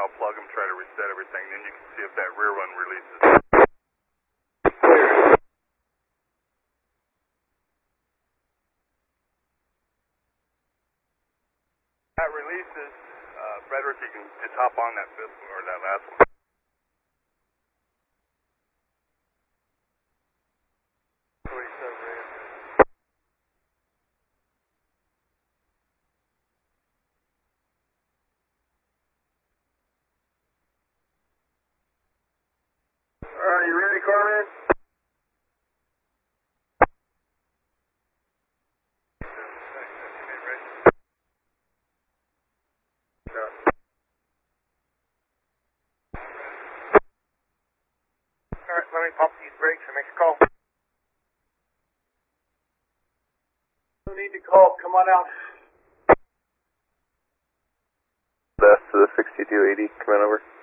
I'll plug them, try to reset everything, then you can see if that rear one releases. That releases, Frederick, you can just hop on that fifth one, or that last one. Alright, you ready, Carman? Alright, let me pump these brakes and make a call. No need to call, come on out. Best to the 6280, come on over.